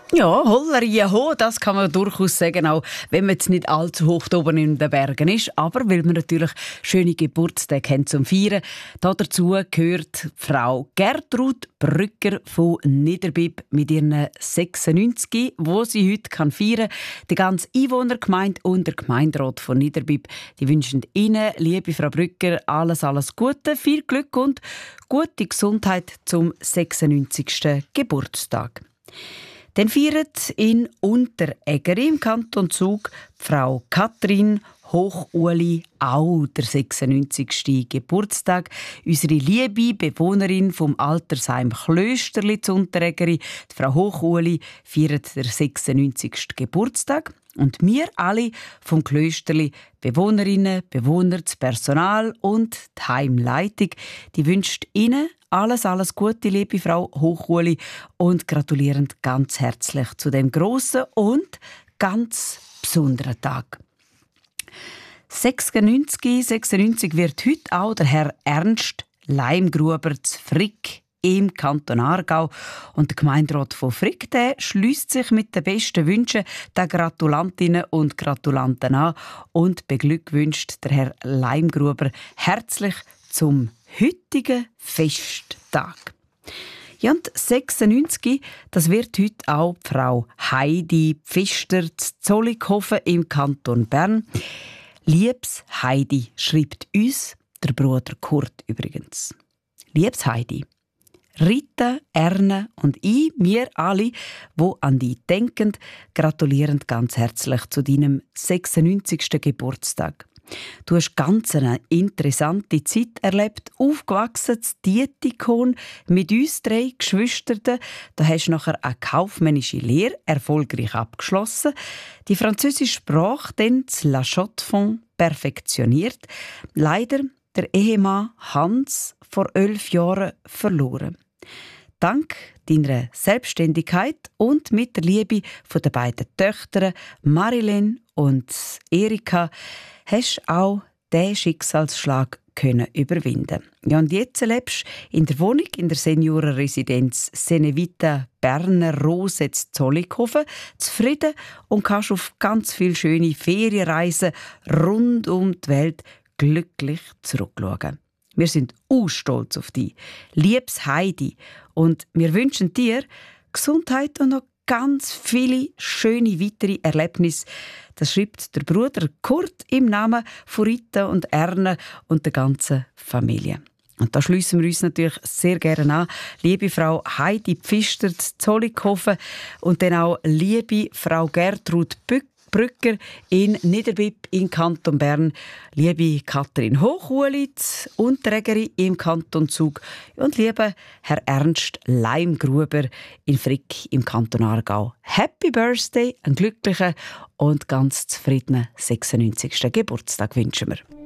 Ja, Hollerie ho, das kann man durchaus sagen, auch wenn man jetzt nicht allzu hoch oben in den Bergen ist. Aber weil wir natürlich schöne Geburtstage haben zum Feiern. Dazu gehört Frau Gertrud Brücker von Niederbipp mit ihren 96, wo sie heute feiern kann. Die ganze Einwohnergemeinde und der Gemeinderat von Niederbipp, die wünschen Ihnen, liebe Frau Brücker, alles Gute, viel Glück und gute Gesundheit zum 96. Geburtstag. Dann feiert in Untereggeri im Kanton Zug Frau Katrin Hochuli auch der 96. Geburtstag. Unsere liebe Bewohnerin vom Altersheim Klösterli zu Untereggeri, Frau Hochuli, feiert der 96. Geburtstag. Und wir alle vom Klösterli, Bewohnerinnen, Bewohner, das Personal und die Heimleitung, die wünscht Ihnen alles Gute, liebe Frau Hochuli, und gratulieren ganz herzlich zu dem grossen und ganz besonderen Tag. 96 wird heute auch der Herr Ernst Leimgruber zu Frick im Kanton Aargau. Und der Gemeinderat von Frick schliesst sich mit den besten Wünschen der Gratulantinnen und Gratulanten an und beglückwünscht der Herr Leimgruber herzlich zum heutigen Festtag. Ja, und 96, das wird heute auch die Frau Heidi Pfister zu Zollikofen im Kanton Bern. Liebes Heidi, schreibt uns der Bruder Kurt übrigens. Liebes Heidi, Rita, Erne und ich, wir alle, die an dich denken, gratulieren ganz herzlich zu deinem 96. Geburtstag. Du hast ganz eine interessante Zeit erlebt, aufgewachsen zu Dietikon mit uns 3 Geschwistern. Da hast du nachher eine kaufmännische Lehre erfolgreich abgeschlossen, die französische Sprache dann zu La Chaux-de-Fonds perfektioniert. Leider der Ehemann Hans vor 11 Jahren verloren. Dank deiner Selbstständigkeit und mit der Liebe von den beiden Töchtern Marilyn und Erika hast du auch diesen Schicksalsschlag überwinden. Ja, und jetzt lebst du in der Wohnung in der Seniorenresidenz Senevita Berner Rose zu Zollikofen, zufrieden und kannst auf ganz viele schöne Ferienreisen rund um die Welt glücklich zurückschauen. Wir sind stolz auf dich, liebes Heidi, und wir wünschen dir Gesundheit und noch ganz viele schöne weitere Erlebnisse. Das schreibt der Bruder Kurt im Namen von Rita und Erne und der ganzen Familie. Und da schliessen wir uns natürlich sehr gerne an. Liebe Frau Heidi Pfister zu Zollikofen und dann auch liebe Frau Gertrud Brücker in Niederbipp im Kanton Bern, liebe Katrin Hochuli zu Untereggeri im Kanton Zug und liebe Herr Ernst Leimgruber in Frick im Kanton Aargau. Happy Birthday, einen glücklichen und ganz zufriedenen 96. Geburtstag wünschen wir.